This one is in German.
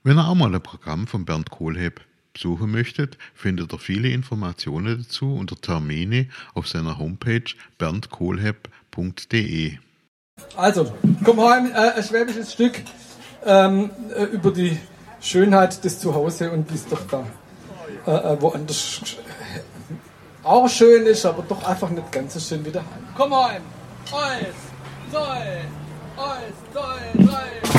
Wenn ihr auch mal ein Programm von Bernd Kohlhepp besuchen möchtet, findet ihr viele Informationen dazu unter Termine auf seiner Homepage berndkohlhepp.de. Also, komm heim, ein schwäbisches Stück über die Schönheit des Zuhause und wie es doch da woanders auch schön ist, aber doch einfach nicht ganz so schön wie daheim. Komm heim! Eins, zwei, drei.